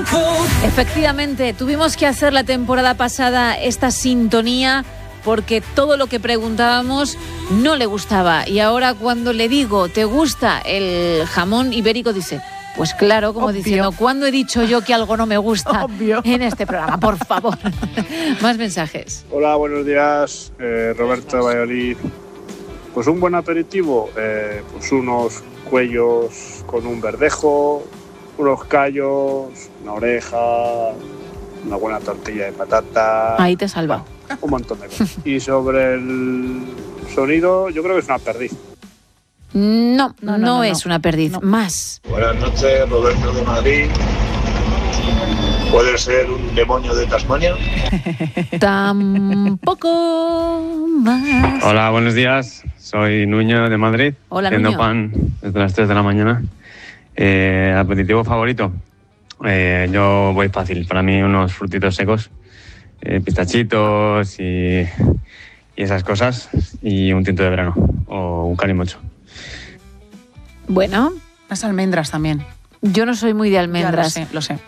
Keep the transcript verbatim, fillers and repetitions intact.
Efectivamente, tuvimos que hacer la temporada pasada esta sintonía porque todo lo que preguntábamos no le gustaba. Y ahora cuando le digo, ¿te gusta el jamón ibérico? Dice, pues claro, como Obvio. diciendo, ¿cuándo he dicho yo que algo no me gusta Obvio. en este programa? Por favor. Más mensajes. Hola, buenos días, eh, Roberto de Valladolid. Pues un buen aperitivo, eh, pues unos cuellos con un verdejo, unos callos, una oreja, una buena tortilla de patata. Ahí te he salvado. Un montón de cosas. Y sobre el sonido, yo creo que es una perdiz. No, no, No, no, no no, es no. una perdiz. No. Más. Buenas noches, Roberto de Madrid. ¿Puede ser un demonio de Tasmania? Tampoco más. Hola, buenos días. Soy Nuño de Madrid. Hola, haciendo Nuño. pan desde las tres de la mañana. Eh, aperitivo favorito. Eh, yo voy fácil. Para mí unos frutitos secos, eh, pistachitos y, y esas cosas. Y un tinto de verano o un calimocho. Bueno, Las almendras también. yo no soy muy de Ya almendras. lo sé, lo sé.